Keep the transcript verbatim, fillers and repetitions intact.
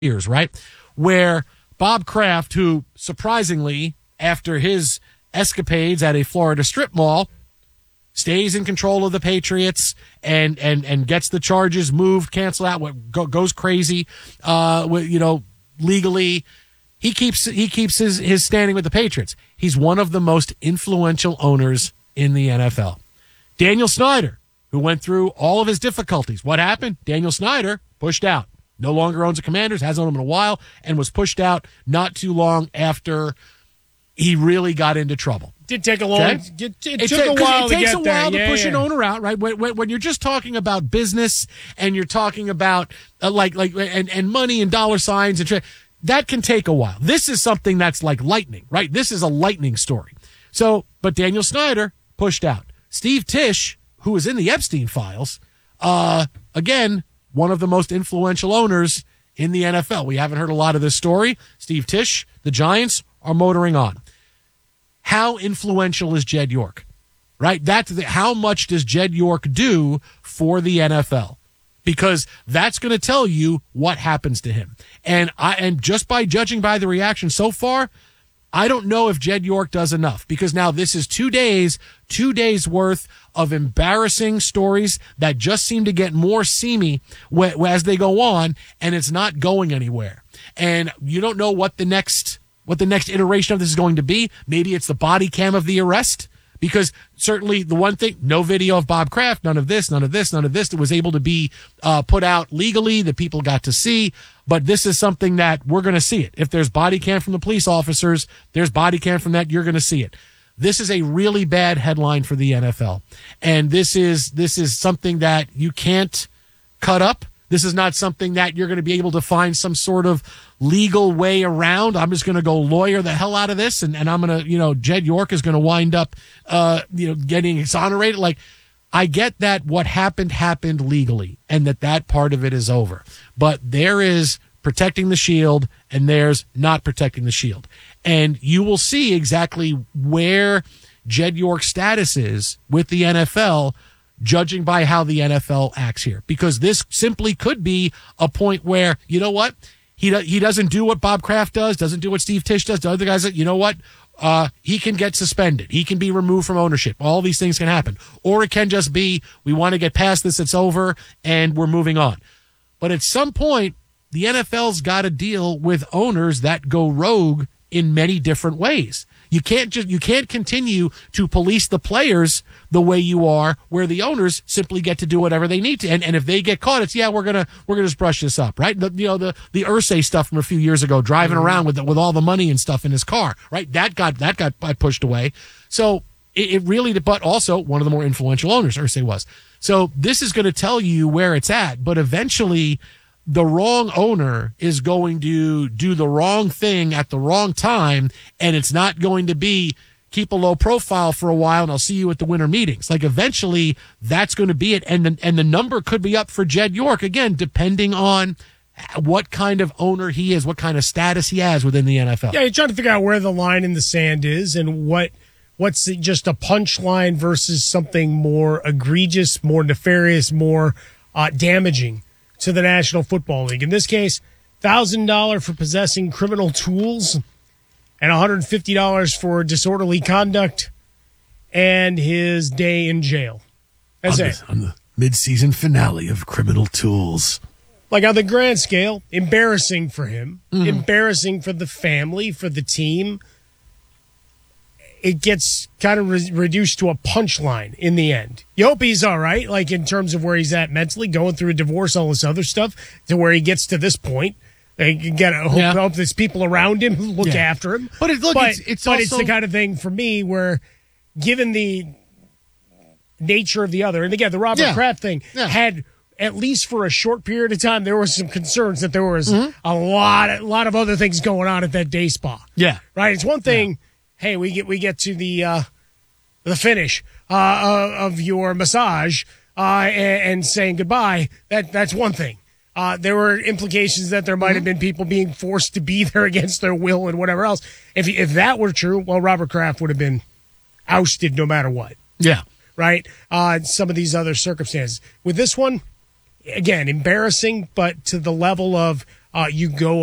years, right? Where Bob Kraft, who surprisingly, after his escapades at a Florida strip mall, stays in control of the Patriots and and and gets the charges moved, canceled out, what go, goes crazy, uh, you know, legally. He keeps he keeps his his standing with the Patriots. He's one of the most influential owners in the N F L. Daniel Snyder, who went through all of his difficulties. What happened? Daniel Snyder pushed out. No longer owns the Commanders, hasn't owned them in a while, and was pushed out not too long after he really got into trouble. Did take a long. Okay? It, it, it took a while. It to takes get a there. while to yeah, push yeah. an owner out, right? When, when, when you're just talking about business and you're talking about uh, like like and, and money and dollar signs and tra- that can take a while. This is something that's like lightning, right? This is a lightning story. So, but Daniel Snyder pushed out. Steve Tisch, who was in the Epstein files, uh, again, one of the most influential owners in the N F L. We haven't heard a lot of this story. Steve Tisch, the Giants are motoring on. How influential is Jed York? Right? That's the, how much does Jed York do for the N F L? Because that's going to tell you what happens to him. And I and just by judging by the reaction so far, I don't know if Jed York does enough, because now this is two days, two days worth of embarrassing stories that just seem to get more seamy wh- as they go on, and it's not going anywhere. And you don't know what the next, what the next iteration of this is going to be. Maybe it's the body cam of the arrest, because certainly the one thing, no video of Bob Kraft, none of this, none of this, none of this that was able to be uh, put out legally that people got to see. But this is something that we're going to see it. If there's body cam from the police officers, there's body cam from that, you're going to see it. This is a really bad headline for the N F L. And this is, this is something that you can't cut up. This is not something that you're going to be able to find some sort of legal way around. I'm just going to go lawyer the hell out of this, and, and I'm going to, you know, Jed York is going to wind up, uh, you know, getting exonerated. Like, I get that what happened happened legally, and that that part of it is over. But there is protecting the shield, and there's not protecting the shield. And you will see exactly where Jed York's status is with the N F L, judging by how the N F L acts here. Because this simply could be a point where, you know what, he do, he doesn't do what Bob Kraft does, doesn't do what Steve Tisch does, the other guys, that, you know what, uh, he can get suspended. He can be removed from ownership. All these things can happen. Or it can just be, we want to get past this, it's over, and we're moving on. But at some point, the N F L's got to deal with owners that go rogue in many different ways. You can't just, you can't continue to police the players the way you are, where the owners simply get to do whatever they need to. And, and if they get caught, it's, yeah, we're going to, we're going to just brush this up, right? The, you know, the, the Irsay stuff from a few years ago, driving mm-hmm. around with, with all the money and stuff in his car, right? That got, that got pushed away. So it, it really, but also one of the more influential owners, Irsay was. So this is going to tell you where it's at, but eventually the wrong owner is going to do the wrong thing at the wrong time, and it's not going to be keep a low profile for a while and I'll see you at the winter meetings. Like, eventually that's going to be it. And the, and the number could be up for Jed York, again, depending on what kind of owner he is, what kind of status he has within the N F L. Yeah, you're trying to figure out where the line in the sand is and what what's just a punchline versus something more egregious, more nefarious, more uh, damaging to the National Football League. In this case, one thousand dollars for possessing criminal tools and one hundred fifty dollars for disorderly conduct and his day in jail. That's on it. The, on the mid-season finale of Criminal Tools. Like, on the grand scale, embarrassing for him, mm. embarrassing for the family, for the team. It gets kind of re- reduced to a punchline in the end. You hope he's all right, like in terms of where he's at mentally, going through a divorce, all this other stuff, to where he gets to this point. You got to hope, yeah. hope there's people around him who look yeah. after him. But, it, look, but, it's, it's, but also... it's the kind of thing for me where, given the nature of the other, and again, the Robert yeah. Kraft thing yeah. had, at least for a short period of time, there was some concerns that there was mm-hmm. a lot, a lot of other things going on at that day spa. Yeah. Right? It's one thing... Yeah. Hey, we get we get to the uh, the finish uh, of your massage uh, and, and saying goodbye. That that's one thing. Uh, there were implications that there might mm-hmm. have been people being forced to be there against their will and whatever else. If if that were true, well, Robert Kraft would have been ousted no matter what. Yeah. Right. Uh, some of these other circumstances with this one, again, embarrassing, but to the level of uh, you go